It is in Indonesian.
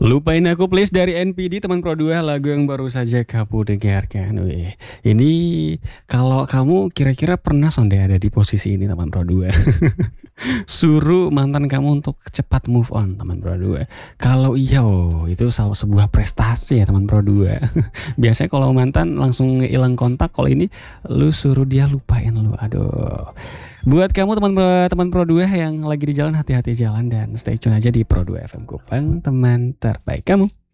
Lupain Aku Please dari NPD teman Pro 2, lagu yang baru saja kamu dengarkan. Wih, ini kalau kamu kira-kira pernah sonde ada di posisi ini teman Pro 2. Suruh mantan kamu untuk cepat move on teman Pro 2. Kalau iya, itu salah sebuah prestasi ya teman Pro 2. Biasanya kalau mantan langsung hilang kontak, kalau ini lu suruh dia lupain lu. Aduh. Buat kamu teman Pro 2 yang lagi di jalan, hati-hati jalan dan stay tune aja di Pro 2 FM Kupang, teman terbaik kamu.